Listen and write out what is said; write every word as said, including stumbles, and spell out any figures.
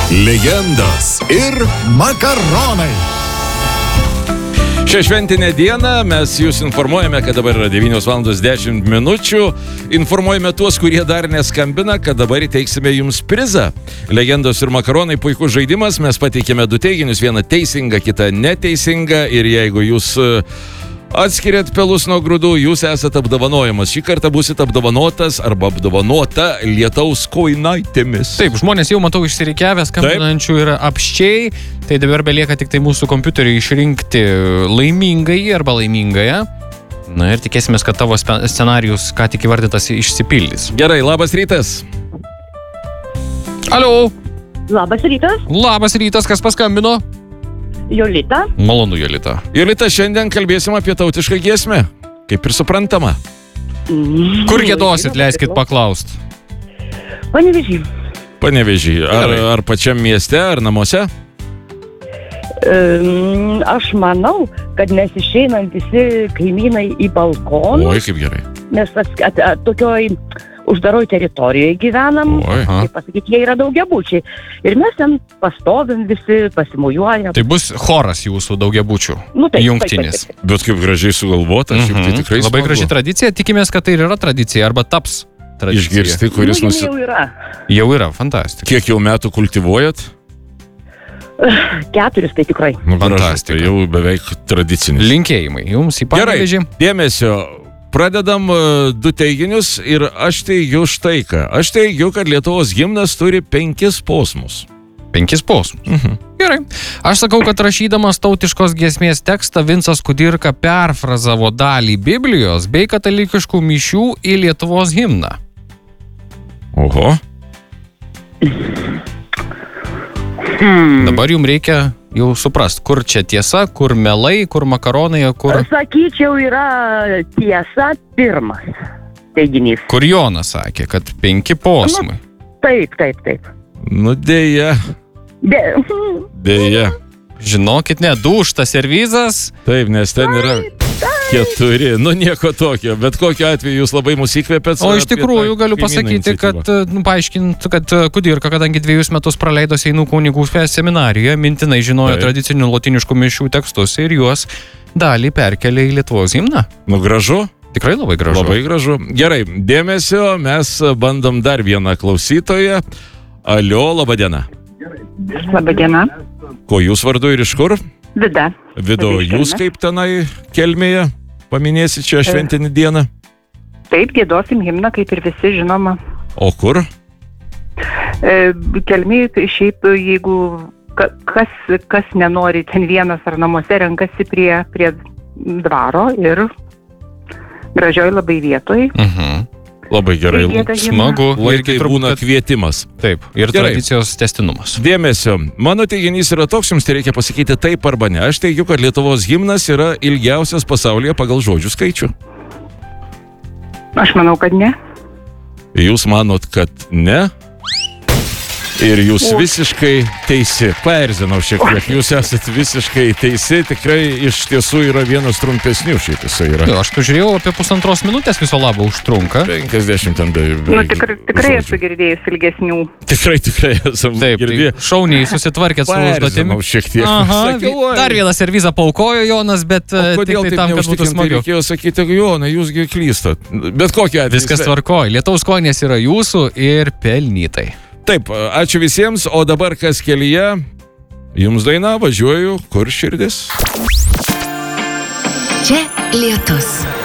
legendos ir makaronai. Šią šventinę dieną mes jūs informuojame, kad dabar yra devynios valandos dešimt minučių. Informuojame tuos, kurie dar neskambina, kad dabar įteiksime jums prizą. Legendos ir makaronai puikus žaidimas. Mes pateikėme du teiginius, vieną teisingą, kitą neteisingą. Ir jeigu jūs atskiriat pelus nuo grūdų, jūs esate apdovanojamas. Šį kartą būsit apdovanotas arba apdovanota lietaus kojinaitėmis. Taip, žmonės jau matau išsirikiavę, skambinančių yra apščiai. Tai dabar belieka tik tai mūsų kompiuteriui išrinkti laimingąjį arba laimingąją. Na ir tikėsimės, kad tavo scenarijus, ką tik įvardytas, išsipildys. Gerai, labas rytas. Alio. Labas rytas. Labas rytas, kas paskambino? Jolita. Malonu, Jolita. Jolita, šiandien kalbėsim apie tautišką giesmę. Kaip ir suprantama. Mm. Kur giedosit, leiskit paklaust? Panevėžy. Panevėžy. Ar, ar pačiam mieste, ar namuose? Um, aš manau, kad mes išeinam visi kaimynai į balkoną. Oi, kaip gerai. Mes at, at, at, tokioj uždaroj teritorijoje gyvenam. Oi, kaip pasakyti, jie yra daugiabučiai. Ir mes ten pastovim visi, pasimujuojam. Tai bus choras jūsų daugiabučių, Nu, taip, jungtinis. taip, taip, taip. Bet kaip gražiai sugalvota, šiaip tai tikrai Labai smagu. graži tradicija, tikimės, kad tai ir yra tradicija, arba taps tradicija. Išgirsti, kuris Nu, nusi... jau yra. Jau yra, fantastika. Kiek jau metų kultivuojat? Keturis tai tikrai. Nu, Fantastika. tai jau beveik tradicinis. Linkėjimai jums į Gerai, Panevėžį. dėmesio. Pradedam uh, du teiginius ir aš teigiu štai ką. Aš teigiu, kad Lietuvos himnas turi penkis posmus. Penkis posmus. Mhm. Gerai. Aš sakau, kad rašydamas tautiškos giesmės tekstą Vincas Kudirka perfrazavo dalį Biblijos bei katalikiškų mišių į Lietuvos himną. Oho. Hmm. Dabar jums reikia jau suprast, kur čia tiesa, kur melai, kur makaronai, kur... Sakyčiau, yra tiesa pirmas teiginys. Kur Jonas sakė, kad penki posmai. Taip, taip, taip. Nu dėja, De... dėja. Žinokit, ne, dūšta servizas. Taip, nes ten yra keturi. Nu nieko tokio, bet kokiu atveju jūs labai mus įkvėpėt. O iš tikrųjų galiu pasakyti, kad, nu, paaiškint, kad Kudirka, kadangi dvejus metus praleido Seinų kunigų seminarijoje, mintinai žinojo Taip. tradicinių lotiniškų mišių tekstus ir juos dalį perkelė į Lietuvos himną. Nu gražu. Tikrai labai gražu. Labai gražu. Gerai, dėmesio, mes bandom dar vieną klausytoją. Alio, laba diena. Labą dieną. Ko jūs vardu ir iš kur? Vida. Vido, Iš jūs Kelmės. kaip tenai Kelmėje paminėsit čia šventinį dieną? Taip, giedosim himną, kaip ir visi žinoma. O kur? E, Kelmėje, tai šiaip, jeigu ka- kas, kas nenori ten vienas ar namuose, renkasi prie, prie dvaro ir gražioj labai vietoj. Mhm. Labai gerai. Tai gieda himną. Smagu. Lai Irgi tai turbūt, būna kad- kvietimas. Taip, ir Gerai. tradicijos tęstinumas. Dėmesio. Mano teiginys yra toks, jums tai reikia pasakyti taip arba ne. Aš teigiu, kad Lietuvos himnas yra ilgiausias pasaulyje pagal žodžių skaičių. Aš manau, kad ne. Jūs manot, kad ne? Ir jūs visiškai teisi. Paerzinau šiek tiek. Jūs esate visiškai teisi. Tikrai iš tiesų yra vienas trumpesnių šiaip jisai yra. Jo, aš tu žiūrėjau, apie pusantros minutės viso labo užtrunka. penkiasdešimt ten be... Nu, tikrai, tikrai esu girdėjus ilgesnių. Tikrai, tikrai esam Taip, girdėję. tai šauniai susitvarkėt su užduotimi. Paerzinau šiek tiek. Aha, Sakiau, oi. dar vieną servizą paukojo Jonas, bet O e, tik kodėl tai taip tam, kad būtų neužtikrintai smagiau. reikėjo sakyti, Jonai, jūsgi klystat. Bet kokia atveju. Viskas tvarkoj. Lietaus kojinės yra jūsų ir pelnytai. Taip, ačiū visiems, o dabar kas kelyje? Jums daina, važiuoju, kur širdis? Čia lietus.